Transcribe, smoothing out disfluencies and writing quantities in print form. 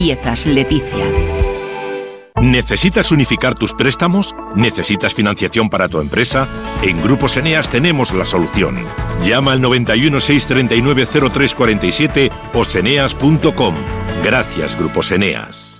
Piezas Leticia. ¿Necesitas unificar tus préstamos? ¿Necesitas financiación para tu empresa? En Grupos Eneas tenemos la solución. Llama al 91 639 0347 o seneas.com. Gracias, Grupos Eneas.